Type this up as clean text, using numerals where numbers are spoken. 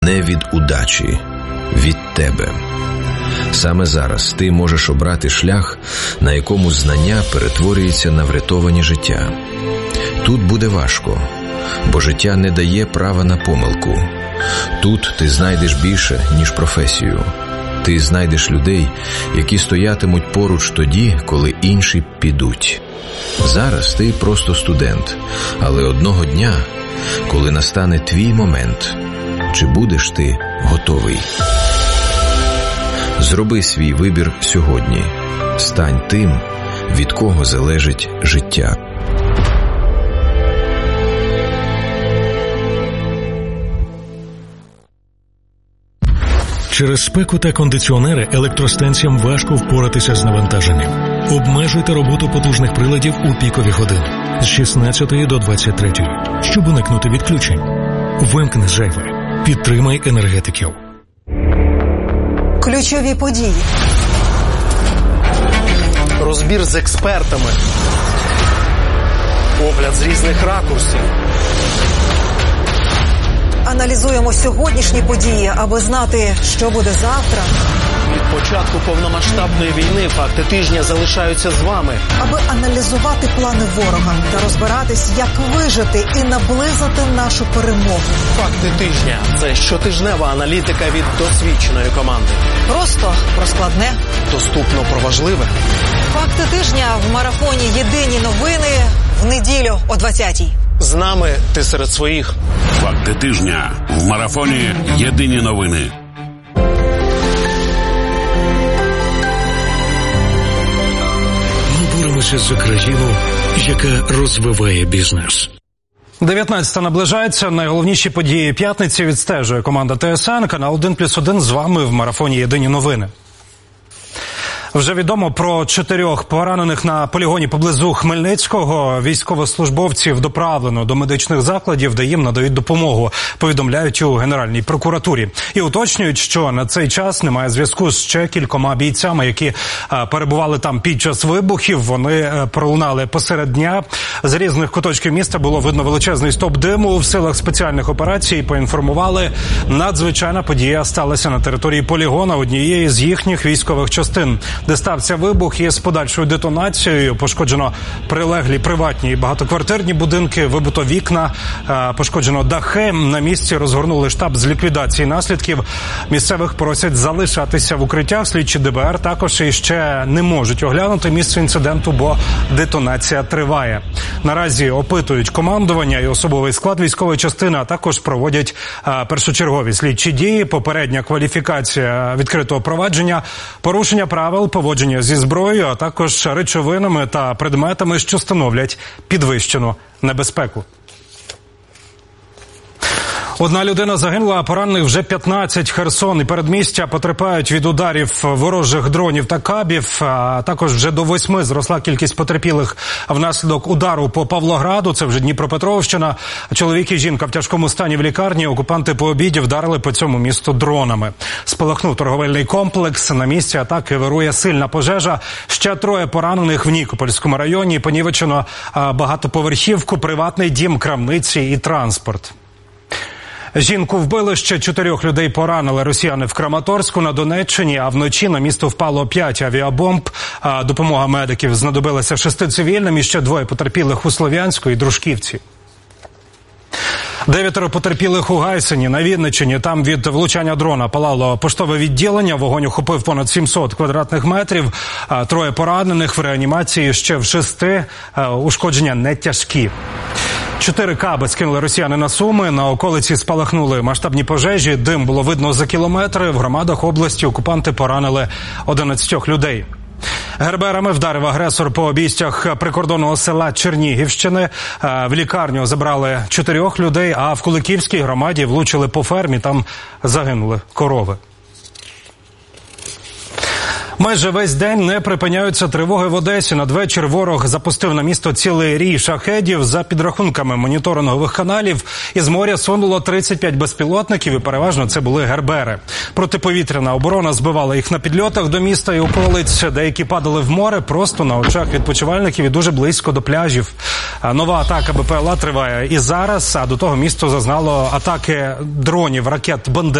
не від удачі, від тебе. Саме зараз ти можеш обрати шлях, на якому знання перетворюється на врятовані життя. Тут буде важко, бо життя не дає права на помилку. Тут ти знайдеш більше, ніж професію. Ти знайдеш людей, які стоятимуть поруч тоді, коли інші підуть. Зараз ти просто студент, але одного дня, коли настане твій момент, чи будеш ти готовий? Зроби свій вибір сьогодні. Стань тим, від кого залежить життя. Через спеку та кондиціонери електростанціям важко впоратися з навантаженням. Обмежуйте роботу потужних приладів у пікові години з 16 до 23, щоб уникнути відключень. Вимкни зайве. Підтримай енергетиків. Ключові події. Розбір з експертами. Огляд з різних ракурсів. Аналізуємо сьогоднішні події, аби знати, що буде завтра. Від початку повномасштабної війни факти тижня залишаються з вами. Аби аналізувати плани ворога та розбиратись, як вижити і наблизити нашу перемогу. Факти тижня – це щотижнева аналітика від досвідченої команди. Просто про складне. Доступно про важливе. Факти тижня в марафоні «Єдині новини» в неділю о 20-й. З нами ти серед своїх. Факти тижня в марафоні «Єдині новини». Ми боремося за країну, яка розвиває бізнес. 19-та наближається. Найголовніші події п'ятниці відстежує команда ТСН. Канал 1+1 з вами в марафоні «Єдині новини». Вже відомо про 4 поранених на полігоні поблизу Хмельницького. Військовослужбовців доправлено до медичних закладів, де їм надають допомогу, повідомляють у Генеральній прокуратурі. І уточнюють, що на цей час немає зв'язку з ще кількома бійцями, які перебували там під час вибухів. Вони пролунали посеред дня. З різних куточків міста було видно величезний стовп диму. В силах спеціальних операцій поінформували, надзвичайна подія сталася на території полігона однієї з їхніх військових частин, де стався вибух із подальшою детонацією. Пошкоджено прилеглі приватні і багатоквартирні будинки, вибито вікна, пошкоджено дахи. На місці розгорнули штаб з ліквідації наслідків. Місцевих просять залишатися в укриттях. Слідчі ДБР також іще не можуть оглянути місце інциденту, бо детонація триває. Наразі опитують командування і особовий склад військової частини, а також проводять першочергові слідчі дії, попередня кваліфікація відкритого провадження, порушення правил поводження зі зброєю, а також речовинами та предметами, що становлять підвищену небезпеку. Одна людина загинула, а поранених вже 15. Херсон і передмістя потерпають від ударів ворожих дронів та кабів. А також вже до 8 зросла кількість потерпілих внаслідок удару по Павлограду. Це вже Дніпропетровщина. Чоловік і жінка в тяжкому стані в лікарні. Окупанти по обіді вдарили по цьому місту дронами. Спалахнув торговельний комплекс. На місці атаки вирує сильна пожежа. Ще 3 поранених в Нікопольському районі. Понівечено багатоповерхівку, приватний дім, крамниці і транспорт. Жінку вбили, ще 4 людей поранили росіяни в Краматорську на Донеччині, а вночі на місто впало 5 авіабомб. Допомога медиків знадобилася 6 цивільним і ще 2 потерпілих у Слов'янську і Дружківці. 9 потерпілих у Гайсині на Вінниччині. Там від влучання дрона палало поштове відділення. Вогонь охопив понад 700 квадратних метрів. 3 поранених в реанімації, ще в 6 ушкодження не тяжкі. 4 каби скинули росіяни на Суми. На околиці спалахнули масштабні пожежі. Дим було видно за кілометри. В громадах області окупанти поранили 11 людей. ГРБРами вдарив агресор по обійстях прикордонного села Чернігівщини. В лікарню забрали 4 людей, а в Куликівській громаді влучили по фермі. Там загинули корови. Майже весь день не припиняються тривоги в Одесі. Надвечір ворог запустив на місто цілий рій шахедів. За підрахунками моніторингових каналів, із моря сунуло 35 безпілотників, і переважно це були гербери. Протиповітряна оборона збивала їх на підльотах до міста і околиць. Деякі падали в море просто на очах відпочивальників і дуже близько до пляжів. Нова атака БПЛА триває і зараз, а до того місто зазнало атаки дронів, ракет «Бандер».